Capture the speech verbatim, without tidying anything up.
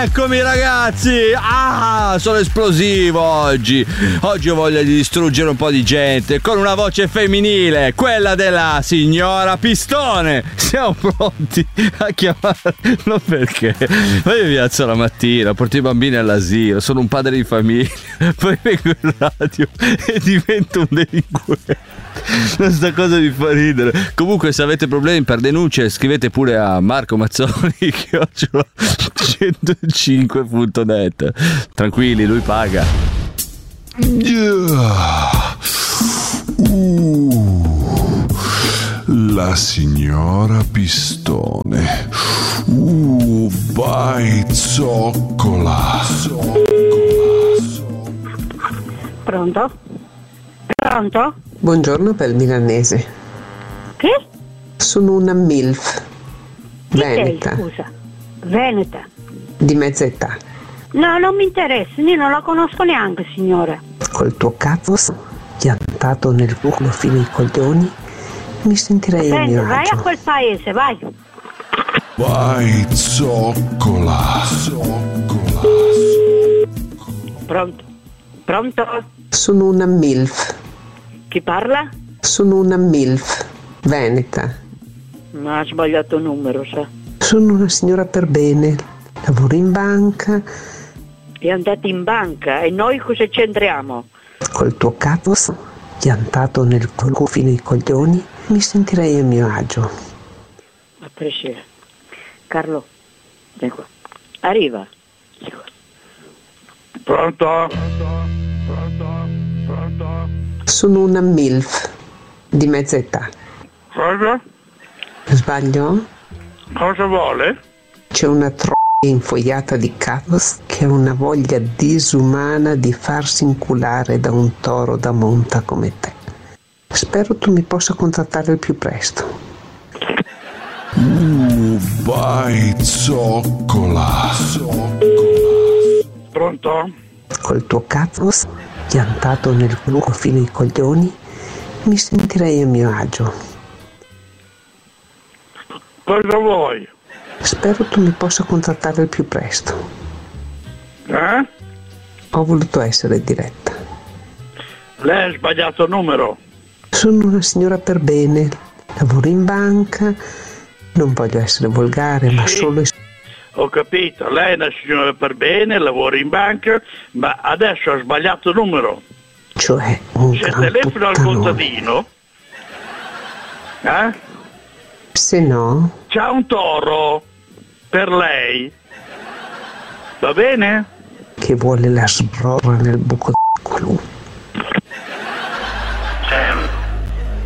Eccomi ragazzi, ah, sono esplosivo oggi. Oggi ho voglia di distruggere un po' di gente con una voce femminile, quella della signora Pistone. Siamo pronti a chiamare, non perché, ma io mi alzo la mattina, porto i bambini all'asilo, sono un padre di famiglia, poi vengo in radio e divento un delinquente. Questa cosa mi fa ridere. Comunque, se avete problemi per denunce, scrivete pure a Marco Mazzoni chiocciola centocinque punto net. Tranquilli, lui paga. Yeah. Uh, la signora Pistone. Uh, vai zoccola. Pronto? Pronto? Buongiorno per il milanese. Che? Sono una MILF. Chi Veneta. sei, scusa? Veneta. Di mezza età. No, non mi interessa, io non la conosco neanche, signora. Col tuo cazzo piantato nel culo fino ai coglioni mi sentirei a Senti, mio vai agio. a quel paese, vai. Vai zoccola. Zoccola. Pronto? Pronto? Sono una MILF. Chi parla? Sono una MILF. Veneta. Ma ha sbagliato il numero, sa. Sono una signora per bene. Lavoro in banca. E andate in banca e noi cosa c'entriamo? Col tuo cazzo piantato nel culo fino ai coglioni mi sentirei a mio agio. A prescindere. Carlo, vieni qua. Arriva. Vieni qua. Pronto? Pronto? Pronto? Sono una MILF. Di mezza età. Cosa? Sbaglio? Cosa vuole? C'è una tro... infogliata di cazzo che ha una voglia disumana di farsi inculare da un toro da monta come te. Spero tu mi possa contattare il più presto. Uh, vai zoccola. Zoccola. Pronto? Col tuo cazzo piantato nel culo fino ai coglioni mi sentirei a mio agio. Cosa vuoi? Spero tu mi possa contattare il più presto. Eh? Ho voluto essere diretta. Lei ha sbagliato numero. Sono una signora per bene, lavoro in banca, non voglio essere volgare, ma Sì. solo... Ho capito, lei è una signora per bene, lavora in banca, ma adesso ha sbagliato numero. Cioè, un Se gran telefono al puttanone. contadino, eh? Se no, C'ha un toro per lei. Va bene? che vuole la sbrorra nel buco del culo.